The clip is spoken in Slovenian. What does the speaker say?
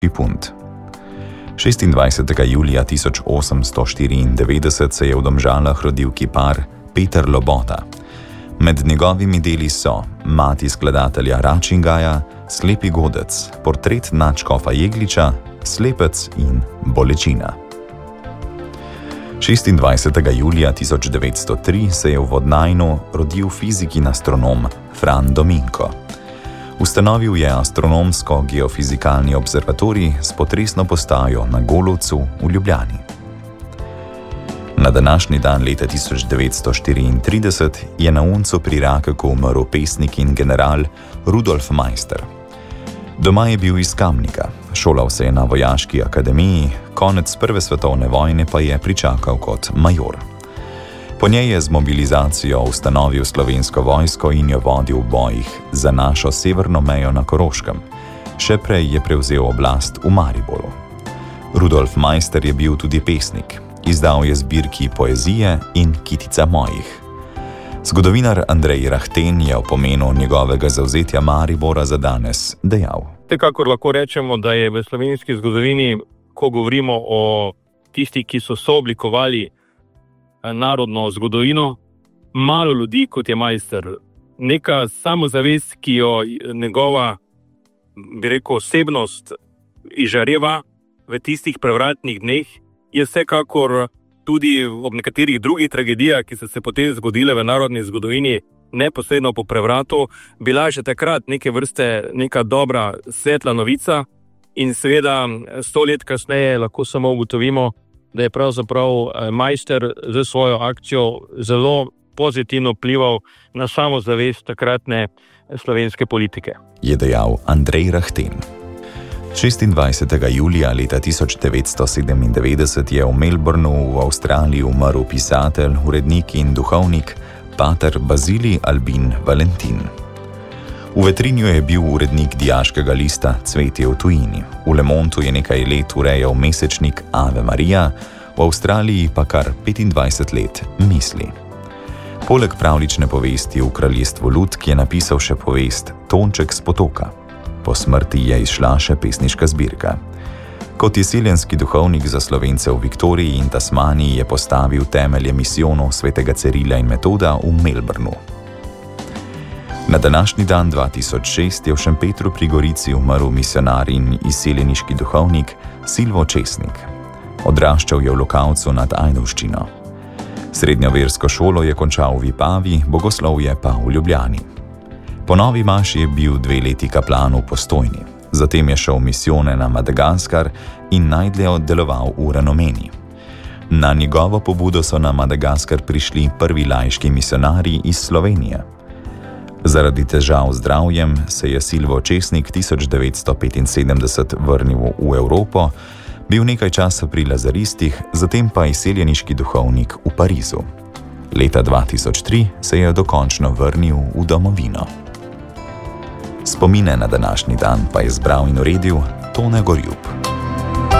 punt. 26. julija 1894 se je v Domžalah rodil kipar Peter Lobota. Med njegovimi deli so Mati skladatelja Račingaja, Slepi godec, Portret nadškofa Jegliča, Slepec in Bolečina. 26. julija 1903 se je v Vodnajnu rodil fizik in astronom Fran Dominko. Ustanovil je astronomsko-geofizikalni observatorij s potresno postajo na Golovcu v Ljubljani. Na današnji dan leta 1934 je na Uncu pri Rakeku umrl pesnik in general Rudolf Meister. Doma je bil iz Kamnika, šolal se je na vojaški akademiji, konec prve svetovne vojne pa je pričakal kot major. Po njej je z mobilizacijo ustanovil slovensko vojsko in jo vodil v bojih za našo severno mejo na Koroškem. Še prej je prevzel oblast v Mariboru. Rudolf Meister je bil tudi pesnik. Izdal je zbirki Poezije in Kitica mojih. Zgodovinar Andrej Rahten je o pomenu njegovega zavzetja Maribora za danes dejal. Vsekakor lahko rečemo, da je v slovenski zgodovini, ko govorimo o tistih, ki so sooblikovali narodno zgodovino, malo ljudi, kot je Meister. Neka samozavest, ki jo njegova, bi rekel, osebnost izžareva v tistih prevratnih dneh, je vsekakor tudi ob nekaterih drugih tragedijah, ki so se potem zgodile v narodni zgodovini, neposredno po prevratu, bila že takrat neke vrste neka dobra, svetla novica in seveda 100 let kasneje lahko samo ugotovimo, da je pravzaprav Meister z svojo akcijo zelo pozitivno vplival na samozavest takratne slovenske politike. Je dejal Andrej Rahten. 26. julija leta 1997 je v Melbourneu v Avstraliji umrl pisatelj, urednik in duhovnik pater Bazilij Albin Valentin. V Vetrinju je bil urednik dijaškega lista Cvetje v tujini. V Le Mondu je nekaj let urejal mesečnik Ave Maria, v Avstraliji pa kar 25 let Misli. Poleg pravljične povesti v kraljestvu lutk je napisal še povest Tonček z potoka. Po smrti je izšla še pesniška zbirka. Kot izseljenski duhovnik za Slovence v Viktoriji in Tasmaniji je postavil temelje misijonov svetega Cirila in Metoda v Melbourneu. Na današnji dan 2006 je v Šempetru pri Gorici umrl misionar in izseljeniški duhovnik Silvo Česnik. Odraščal je v Lokavcu nad Ajdovščino. Srednjo versko šolo je končal v Vipavi, bogoslovje pa v Ljubljani. Po novi maši je bil 2 leti kaplan v Postojni. Zatem je šel v misijone na Madagaskar in najdlje deloval v Ranomeni. Na njegovo pobudo so na Madagaskar prišli prvi laiški misionarji iz Slovenije. Zaradi težav z zdravjem se je Silvo Česnik 1975 vrnil v Evropo, bil nekaj časa pri lazaristih, zatem pa izseljeniški duhovnik v Parizu. Leta 2003 se je dokončno vrnil v domovino. Spomine na današnji dan pa je zbral in uredil Tone Gorjup.